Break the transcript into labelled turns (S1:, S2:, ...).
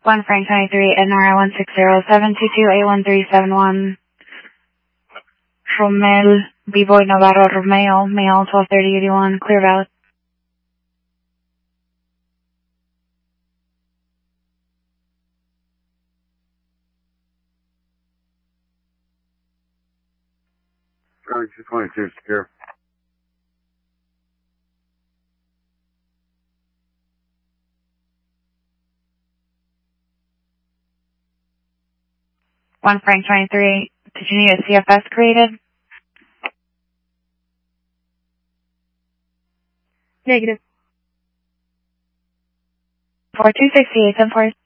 S1: 1 Frank 23, NR 160-722-81371. Romel, B-Boy Navarro Romeo, male 123081, clear valid.
S2: Frank 222, secure.
S1: One Frank 23, did you need a CFS created?
S3: Negative.
S1: 426874.